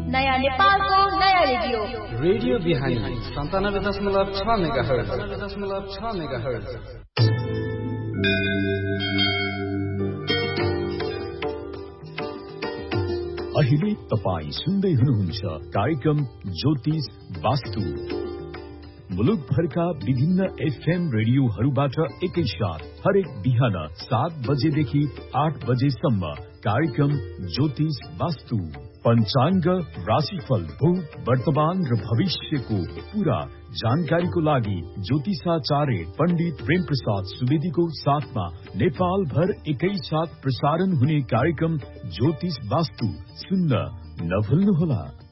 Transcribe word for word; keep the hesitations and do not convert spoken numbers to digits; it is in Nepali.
नयाँ नेपालको नयाँ रेडियो रेडियो बिहानी सन्तानब्बे दशमलव छ मेगाहर्ज दशमलव छ मेगाहर्ज। अहिले तपाईँ सुन्दै हुनुहुन्छ कार्यक्रम ज्योतिष वास्तु। मुलुकभरका विभिन्न एफएम रेडियोहरूबाट एकैसाथ हरेक बिहान सात बजेदेखि आठ बजेसम्म कार्यक्रम ज्योतिष वास्तु। पञ्चाङ्ग, राशिफल, भूत, वर्तमान र भविष्यको पूरा जानकारीको लागि ज्योतिषाचार्य पण्डित प्रेम प्रसाद सुवेदीको साथमा नेपाल भर एकैसाथ प्रसारण हुने कार्यक्रम ज्योतिष वास्तु सुन्न नभुल्नुहोला।